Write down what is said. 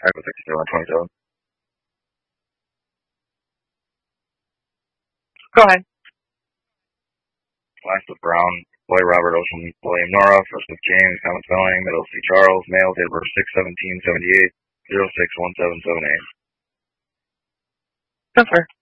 I go 6727. Go ahead. Last with Brown, boy Robert Ocean, William Nora, first with James, Thomas Belling, middle C. Charles, male, date of birth 6/17/78, 061778. That's fair.